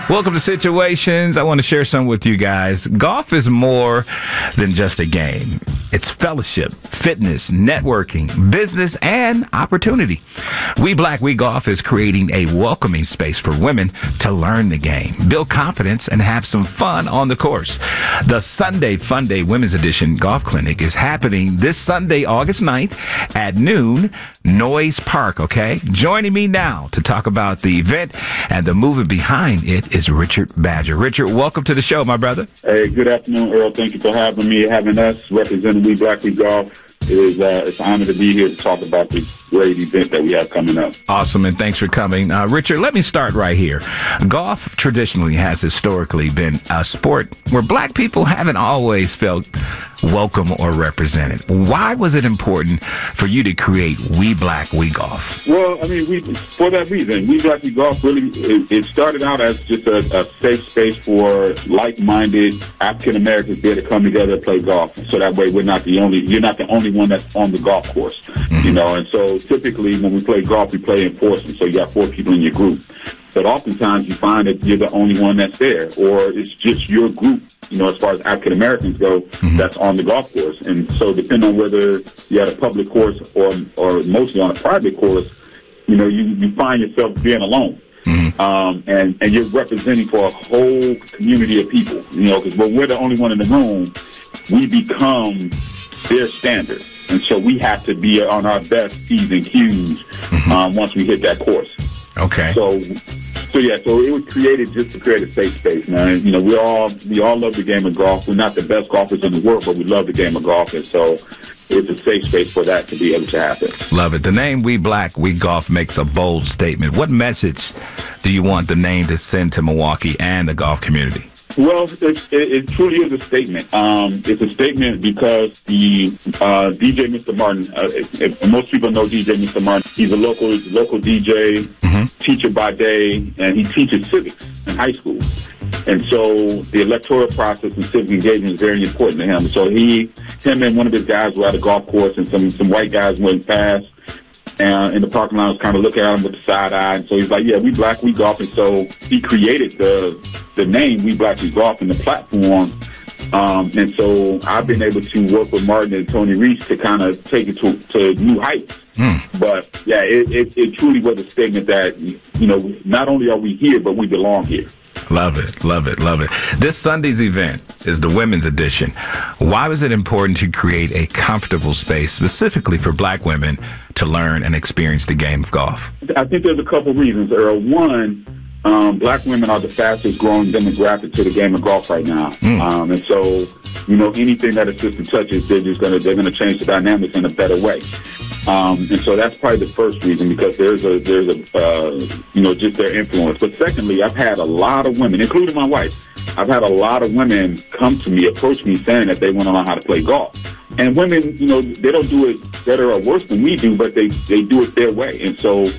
Welcome to Situations. I want to share something with you guys. Golf is more than just a game. It's fellowship, fitness, networking, business, and opportunity. We Black We Golf is creating a welcoming space for women to learn the game, build confidence, and have some fun on the course. The Sunday Fun Day Women's Edition Golf Clinic is happening this Sunday, August 9th at noon, Noyes Park, okay? Joining me now to talk about the event and the movement behind it is Richard Badger. Richard, welcome to the show, my brother. Hey, good afternoon, Earl. Thank you for having me, having us representing We Black We Golf. It's an honor to be here to talk about the great event that we have coming up. Awesome, and thanks for coming. Richard, let me start right here. Golf traditionally has historically been a sport where Black people haven't always felt welcome or represented. Why was it important for you to create We Black We Golf? Well, I mean, for that reason, We Black We Golf really, it started out as just a safe space for like-minded African Americans there to come together and play golf. So that way you're not the only one that's on the golf course, you know. And so typically when we play golf, we play in foursome. So you got 4 people in your group. But oftentimes you find that you're the only one that's there, or it's just your group, you know, as far as African Americans go, that's on the golf course. And so depending on whether you're at a public course or mostly on a private course, you know, you find yourself being alone. And you're representing for a whole community of people, you know, because when we're the only one in the room, we become their standard. And so we have to be on our best P's and Q's once we hit that course. Okay. So it was created just to create a safe space, man. You know, we all love the game of golf. We're not the best golfers in the world, but we love the game of golf, and so it's a safe space for that to be able to happen. Love it. The name We Black We Golf makes a bold statement. What message do you want the name to send to Milwaukee and the golf community? Well, it truly is a statement. It's a statement because the DJ Mr. Martin, if most people know DJ Mr. Martin, he's a local DJ, teacher by day, and he teaches civics in high school. And so the electoral process and civic engagement is very important to him. So him and one of his guys were at a golf course, and some white guys went past. And in the parking lot, was kind of looking at him with the side eye. And so he's like, yeah, We Black We Golf. And so he created the name We Black We Golf and the platform. And so I've been able to work with Martin and Tony Reese to kind of take it to new heights. But, yeah, it truly was a statement that, you know, not only are we here, but we belong here. Love it, love it, love it. This Sunday's event is the women's edition. Why was it important to create a comfortable space specifically for Black women to learn and experience the game of golf? I think there's a couple reasons, Earl. One, Black women are the fastest growing demographic to the game of golf right now. And so, you know, anything that a sister touches, they're going to change the dynamics in a better way. And so that's probably the first reason, because there's a you know, just their influence. But secondly, I've had a lot of women, including my wife, I've had a lot of women come to me, approach me saying that they want to learn how to play golf. And women, you know, they don't do it better or worse than we do, but they do it their way. And so